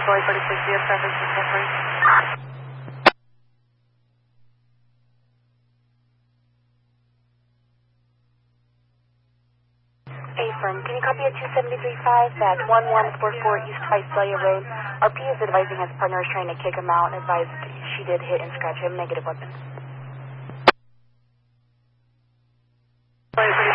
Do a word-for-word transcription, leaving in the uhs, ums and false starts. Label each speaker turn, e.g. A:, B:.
A: Troy thirty-six, zero traffic recovery. Affirm, can you copy a two seventy-three five? That's one one four four East Visalia Road. R P is advising his partner is trying to kick him out and advised she did hit and scratch him. Negative weapon.